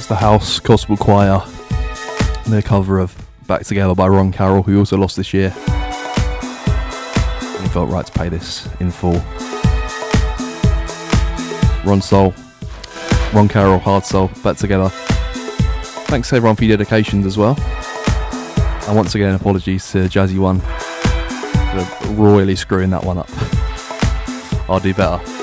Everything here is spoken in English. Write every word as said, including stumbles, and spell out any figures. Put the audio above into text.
the House Gospel Choir, their cover of Back Together by Ron Carroll, who also lost this year. And he felt right to pay this in full. Ron Soul, Ron Carroll, Hard Soul, Back Together. Thanks everyone for your dedications as well. And once again, apologies to Jazzy One for royally screwing that one up. I'll do better.